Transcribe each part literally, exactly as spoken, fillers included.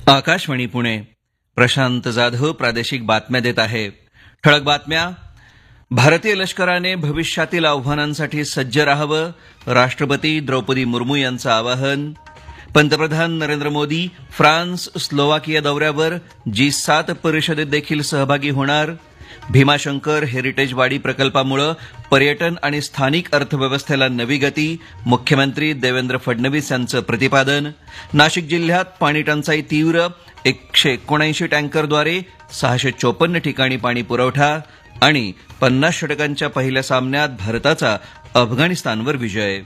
आकाशवाणी पुणे. प्रशांत जाधव प्रादेशिक बातम्या देत आहे. ठळक बातम्या. भारतीय लष्कराने भविष्यातील आव्हानांसाठी सज्ज राहावं, राष्ट्रपती द्रौपदी मुर्मू यांचं आवाहन. पंतप्रधान नरेंद्र मोदी फ्रान्स स्लोवाकिया दौऱ्यावर, जी सात परिषदेत देखील सहभागी होणार. भीमाशंकर हेरिटेज वाडी प्रकल्पामुळे पर्यटन आणि स्थानिक अर्थव्यवस्थेला नवी गती, मुख्यमंत्री देवेंद्र फडणवीस यांचं प्रतिपादन. नाशिक जिल्ह्यात पाणी टंचाई तीव्र, एकशे एकोणऐंशी टँकरद्वारे सहाशे चोपन्न ठिकाणी पाणी पुरवठा. आणि पन्नास षटकांच्या पहिल्या सामन्यात भारताचा अफगाणिस्तानवर विजय.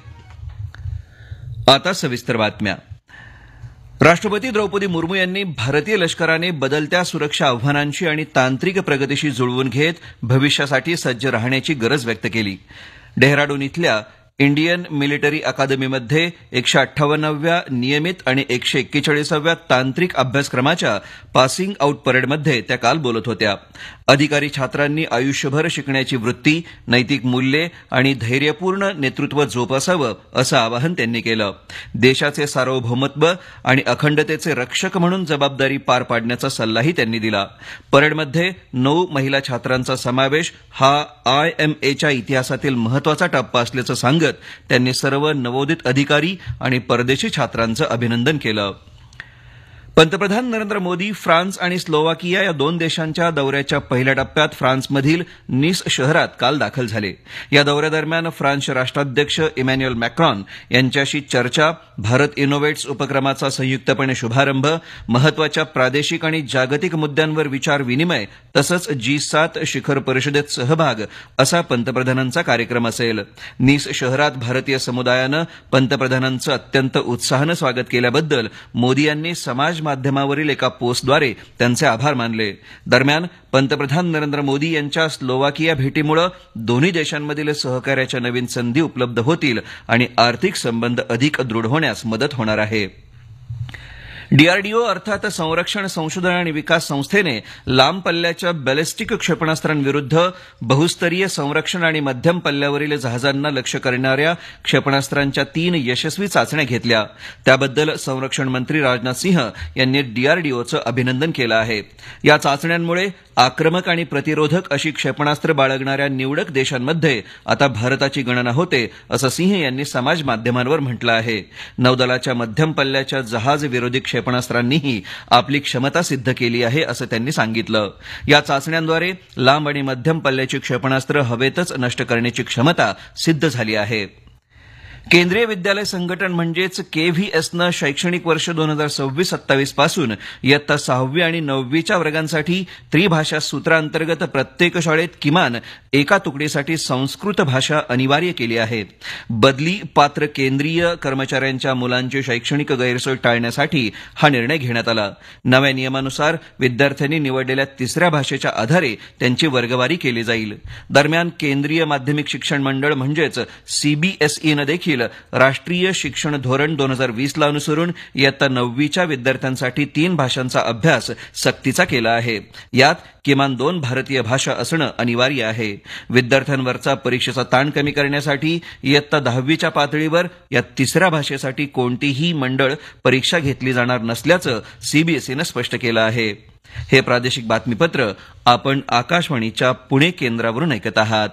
आता सविस्तर बातम्या. राष्ट्रपती द्रौपदी मुर्मू यांनी भारतीय लष्कराने बदलत्या सुरक्षा आव्हानांशी आणि तांत्रिक प्रगतीशी जुळवून घेत भविष्यासाठी सज्ज राहण्याची गरज व्यक्त केली. डेहराडून इथल्या इंडियन मिलिटरी अकादमीमध्ये एकशे अठ्ठावन्नाव्या नियमित आणि एकशे एक्केचाळीसाव्या तांत्रिक अभ्यासक्रमाच्या पासिंग आउट परेडमध्ये त्या काल बोलत होत्या. अधिकारी छात्रांनी आयुष्यभर शिकण्याची वृत्ती, नैतिक मूल्ये आणि धैर्यपूर्ण नेतृत्व जोपासावं असं आवाहन त्यांनी केलं. देशाचे सार्वभौमत्व आणि अखंडतेचे रक्षक म्हणून जबाबदारी पार पाडण्याचा सल्लाही त्यांनी दिला. परेडमध्ये नऊ महिला छात्रांचा समावेश हा आय एम एच्या इतिहासातील महत्वाचा टप्पा असल्याचं सांगत त्यांनी सर्व नवोदित अधिकारी आणि परदेशी छात्रांचं अभिनंदन केलं. पंतप्रधान नरेंद्र मोदी फ्रान्स आणि स्लोवाकिया या दोन देशांच्या दौऱ्याच्या पहिल्या टप्प्यात फ्रान्समधील निस शहरात काल दाखल झाले. या दौऱ्यादरम्यान फ्रान्सचे राष्ट्राध्यक्ष इमॅन्युएल मॅक्रॉन यांच्याशी चर्चा, भारत इनोव्हेट्स उपक्रमाचा संयुक्तपणे शुभारंभ, महत्वाच्या प्रादेशिक आणि जागतिक मुद्द्यांवर विचार विनिमय तसंच जी सात शिखर परिषदेत सहभाग असा पंतप्रधानांचा कार्यक्रम असेल. निस शहरात भारतीय समुदायानं पंतप्रधानांचं अत्यंत उत्साहानं स्वागत केल्याबद्दल मोदी यांनी समाज माध्यमावरील एका पोस्टद्वारे त्यांचे आभार मानले. दरम्यान पंतप्रधान नरेंद्र मोदी यांच्या स्लोवाकिया भेटीमुळे दोन्ही देशांमधील सहकार्याच्या नवीन संधी उपलब्ध होतील आणि आर्थिक संबंध अधिक दृढ होण्यास मदत होणार आहे. डीआरडीओ अर्थात संरक्षण संशोधन आणि विकास संस्थेने लांब पल्ल्याच्या बॅलिस्टिक क्षेपणास्त्रांविरुद्ध बहुस्तरीय संरक्षण आणि मध्यम पल्ल्यावरील जहाजांना लक्ष्य करणाऱ्या क्षेपणास्त्रांच्या तीन यशस्वी चाचण्या घेतल्या. त्याबद्दल संरक्षण मंत्री राजनाथ सिंह यांनी डीआरडीओचं अभिनंदन केलं आहे. या चाचण्यांमुळे आक्रमक आणि प्रतिरोधक अशी क्षेपणास्त्र बाळगणाऱ्या निवडक देशांमध्ये आता भारताची गणना होते असं सिंह यांनी समाज माध्यमांवर म्हटलं आहे. नौदलाच्या मध्यम पल्ल्याच्या जहाज विरोधी क्षेपणास्त्रांनीही आपली क्षमता सिद्ध केली आहे असं त्यांनी सांगितलं. या चाचण्यांद्वारे लांब आणि मध्यम पल्ल्याची क्षेपणास्त्र हवेतच नष्ट करण्याची क्षमता सिद्ध झाली आहे. केंद्रीय विद्यालय संघटन म्हणजेच केव्हीएसनं शैक्षणिक वर्ष दोन हजार सव्वीस सत्तावीस पासून इयत्ता सहावी आणि नववीच्या वर्गांसाठी त्रिभाषा सूत्रांतर्गत प्रत्येक शाळेत किमान एका तुकडीसाठी संस्कृत भाषा अनिवार्य केली आहे. बदली पात्र केंद्रीय कर्मचाऱ्यांच्या मुलांची शैक्षणिक गैरसोय टाळण्यासाठी हा निर्णय घेण्यात आला. नव्या नियमानुसार विद्यार्थ्यांनी निवडलेल्या तिसऱ्या भाषेच्या आधारे त्यांची वर्गवारी केली जाईल. दरम्यान केंद्रीय माध्यमिक शिक्षण मंडळ म्हणजेच सीबीएसईनं देखील राष्ट्रीय शिक्षण धोरण दोन हजार वीस ला अनुसरून इयत्ता नववीच्या विद्यार्थ्यांसाठी तीन भाषांचा अभ्यास सक्तीचा केला आहे. यात किमान दोन भारतीय भाषा असणं अनिवार्य आहे. विद्यार्थ्यांवरचा परीक्षेचा ताण कमी करण्यासाठी इयत्ता दहावीच्या पातळीवर या तिसऱ्या भाषेसाठी कोणतीही मंडळ परीक्षा घेतली जाणार नसल्याचं सीबीएसईनं स्पष्ट केलं आहे. हे प्रादेशिक बातमीपत्र आपण आकाशवाणीच्या पुणे केंद्रावरून ऐकत आहात.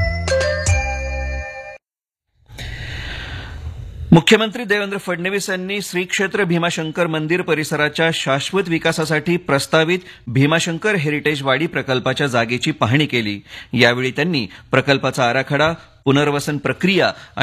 मुख्यमंत्री देवेंद्र फडणवीस यांनी श्री क्षेत्र भीमाशंकर मंदिर परिसराच्या शाश्वत विकासासाठी प्रस्तावित भीमाशंकर हेरिटेज वाडी प्रकल्पाच्या जागेची पाहणी केली. यावेळी त्यांनी प्रकल्पाचा आराखडा, पुनर्वसन प्रक्रिया